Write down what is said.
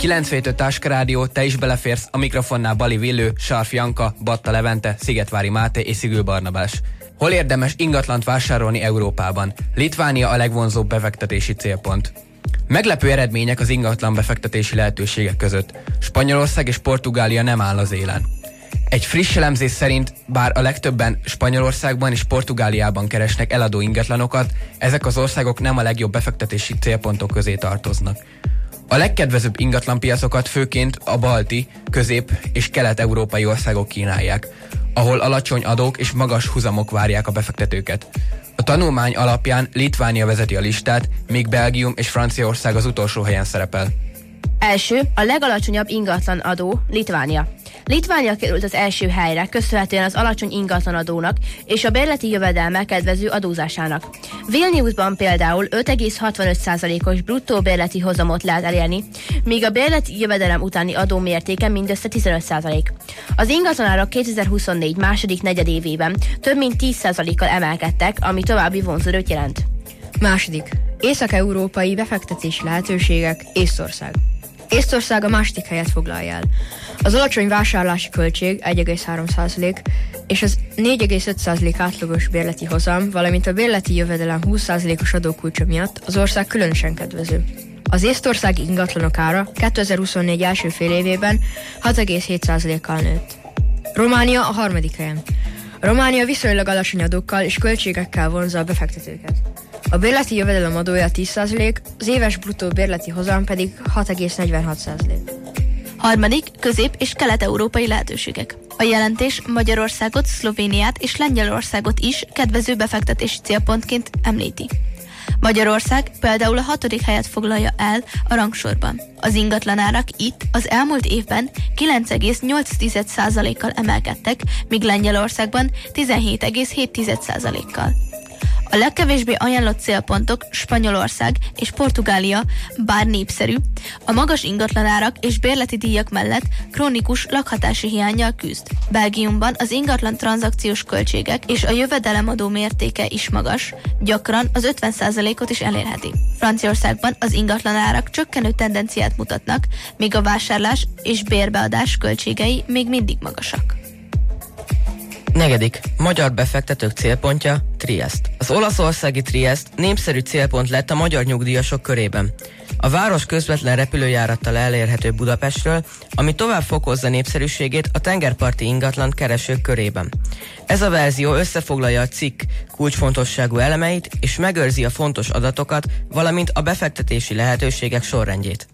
97.5 Táska Rádió, te is beleférsz, a mikrofonnál Bali Villő, Sarf Janka, Batta Levente, Szigetvári Máté és Szigül Barnabás. Hol érdemes ingatlant vásárolni Európában? Litvánia a legvonzóbb befektetési célpont. Meglepő eredmények az ingatlan befektetési lehetőségek között. Spanyolország és Portugália nem áll az élen. Egy friss elemzés szerint, bár a legtöbben Spanyolországban és Portugáliában keresnek eladó ingatlanokat, ezek az országok nem a legjobb befektetési célpontok közé tartoznak. A legkedvezőbb ingatlanpiacokat főként a balti, közép- és kelet-európai országok kínálják, ahol alacsony adók és magas hozamok várják a befektetőket. A tanulmány alapján Litvánia vezeti a listát, míg Belgium és Franciaország az utolsó helyen szerepel. Első, a legalacsonyabb ingatlan adó, Litvánia. Litvánia került az első helyre, köszönhetően az alacsony ingatlanadónak és a bérleti jövedelme kedvező adózásának. Vilniusban például 5,65%-os bruttó bérleti hozamot lehet elérni, míg a bérleti jövedelem utáni adó mértéke mindössze 15%. Az ingatlanárak 2024 második negyedévében több mint 10%-kal emelkedtek, ami további vonzóerőt jelent. Második. Észak-európai befektetési lehetőségek, Észtország. Észtország a második helyet foglalja el. Az alacsony vásárlási költség 1,3% és az 4,5% átlagos bérleti hozam, valamint a bérleti jövedelem 20%-os adókulcsa miatt az ország különösen kedvező. Az észtországi ingatlanok ára 2024 első fél évében 6,7%-kal nőtt. Románia a harmadik helyen. Románia viszonylag alacsony adókkal és költségekkel vonzza a befektetőket. A bérleti jövedelem adója 10%, az éves bruttó bérleti hozam pedig 6,46%. Harmadik, közép- és kelet-európai lehetőségek. A jelentés Magyarországot, Szlovéniát és Lengyelországot is kedvező befektetési célpontként említi. Magyarország például a 6. helyet foglalja el a rangsorban. Az ingatlanárak itt az elmúlt évben 9,8%-kal emelkedtek, míg Lengyelországban 17,7%-kal. A legkevésbé ajánlott célpontok Spanyolország és Portugália, bár népszerű, a magas ingatlanárak és bérleti díjak mellett krónikus lakhatási hiánnyal küzd. Belgiumban az ingatlan tranzakciós költségek és a jövedelemadó mértéke is magas, gyakran az 50%-ot is elérheti. Franciaországban az ingatlanárak csökkenő tendenciát mutatnak, míg a vásárlás és bérbeadás költségei még mindig magasak. Negyedik. Magyar befektetők célpontja, Triest. Az olaszországi Triest népszerű célpont lett a magyar nyugdíjasok körében. A város közvetlen repülőjárattal elérhető Budapestről, ami tovább fokozza népszerűségét a tengerparti ingatlan keresők körében. Ez a verzió összefoglalja a cikk kulcsfontosságú elemeit és megőrzi a fontos adatokat, valamint a befektetési lehetőségek sorrendjét.